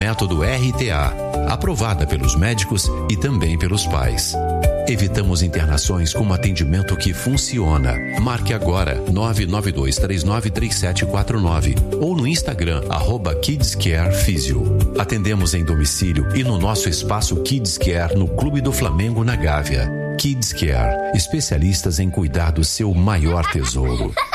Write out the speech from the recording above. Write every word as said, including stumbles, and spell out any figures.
Método R T A, aprovada pelos médicos e também pelos pais. Evitamos internações com um atendimento que funciona. Marque agora nove nove dois três nove três sete quatro nove ou no Instagram arroba Kids Care Physio. Atendemos em domicílio e no nosso espaço Kids Care no Clube do Flamengo na Gávea. Kids Care, especialistas em cuidar do seu maior tesouro.